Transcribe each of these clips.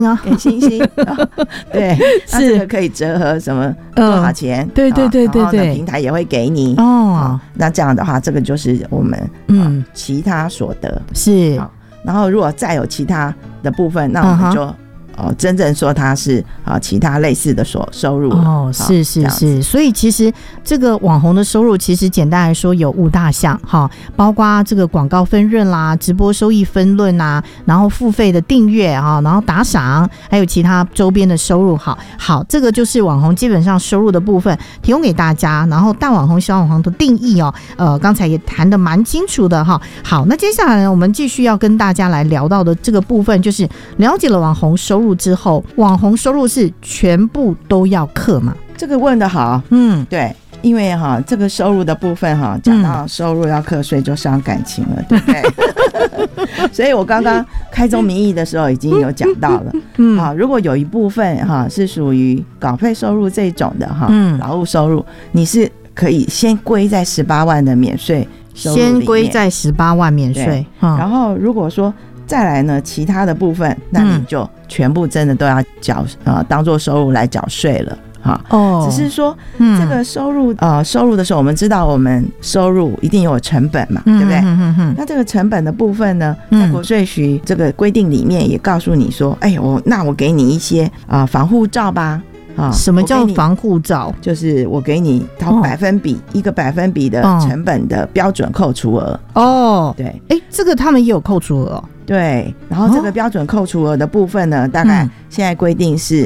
给星星对，那这个可以折合什么多少钱， 对对对对对， 然后呢平台也会给你那这样的话这个就是我们其他所得是。 然后如果再有其他的部分，那我们就真正说它是其他类似的收入是是是。所以其实这个网红的收入其实简单来说有5大项包括这个广告分润啦、直播收益分润啦，然后付费的订阅然后打赏，还有其他周边的收入。好，这个就是网红基本上收入的部分提供给大家。然后大网红小网红的定义刚才也谈得蛮清楚的好，那接下来呢我们继续要跟大家来聊到的这个部分就是了解了网红收入之后，网红收入是全部都要课吗？ 这个问得好，对，因为这个收入的部分讲到收入要课税就伤感情了，对不对？所以我刚刚开宗明义的时候已经有讲到了，如果有一部分是属于稿费收入这种的劳务收入，你是可以先归在18万的免税收入里面，先归在18万免税，然后如果说再来呢其他的部分，那你就全部真的都要缴当作收入来缴税了只是说这个收入的时候，我们知道我们收入一定有成本嘛，对不对？那这个成本的部分呢，在国税局这个规定里面也告诉你说，那我给你一些防护罩吧。 什么叫防护罩？ 就是我给你它一个百分比的成本的标准扣除额对， 这个他们也有扣除额对，然后这个标准扣除额的部分呢，大概现在规定是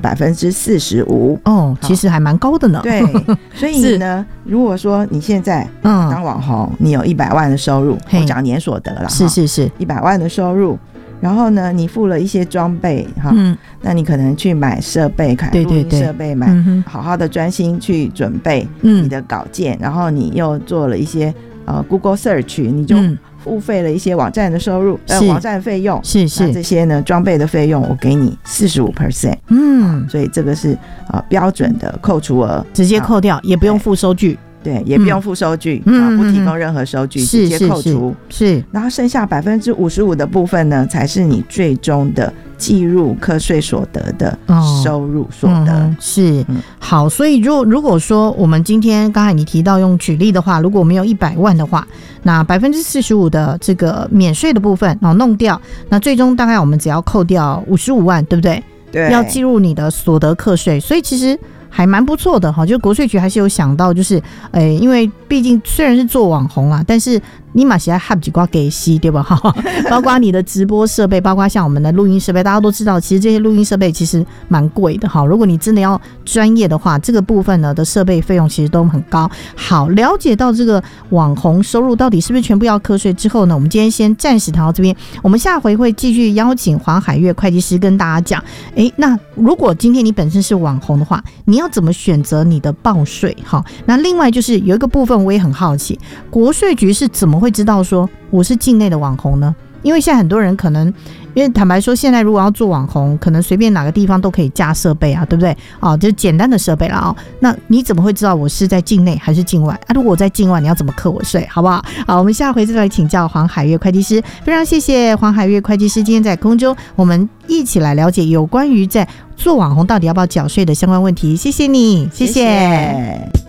45% 其实还蛮高的呢。 对，所以呢，如果说你现在当网红，你有100万的收入，我讲年所得了， 是 100万的收入。然后呢你付了一些装备那你可能去买设备，录音设备，买好好的专心去准备你的稿件，然后你又做了一些Google Search， 你就付费了一些网站的收入网站费用，是那这些呢装备的费用我给你45%，所以这个是标准的扣除额， 直接扣掉，也不用付收据， 对，也不用付收据不提供任何收据，直接扣除，是然后剩下55%的部分呢才是你最终的计入课税所得的收入所得， 是好。所以如果说我们今天刚才你提到用举例的话，如果我们有100万的话，那45%的这个免税的部分弄掉，那最终大概我们只要扣掉55万，对不对？对，要计入你的所得课税，所以其实还蛮不错的就国税局还是有想到，就是因为毕竟虽然是做网红啊，但是你嘛是要合几挂给息，对吧？包括你的直播设备，包括像我们的录音设备，大家都知道其实这些录音设备其实蛮贵的如果你真的要专业的话，这个部分呢的设备费用其实都很高。好，了解到这个网红收入到底是不是全部要课税之后呢，我们今天先暂时谈到这边，我们下回会继续邀请黄海月会计师跟大家讲那如果今天你本身是网红的话，你要怎么选择你的报税？那另外就是有一个部分我也很好奇，国税局是怎么会知道说我是境内的网红呢？因为现在很多人可能，因为坦白说现在如果要做网红，可能随便哪个地方都可以架设备对不对就简单的设备啦那你怎么会知道我是在境内还是境外如果我在境外，你要怎么课我税，好不好？好，我们下回再来请教黄海月会计师。非常谢谢黄海月会计师今天在空中我们一起来了解有关于在做网红到底要不要缴税的相关问题。谢谢你，谢谢。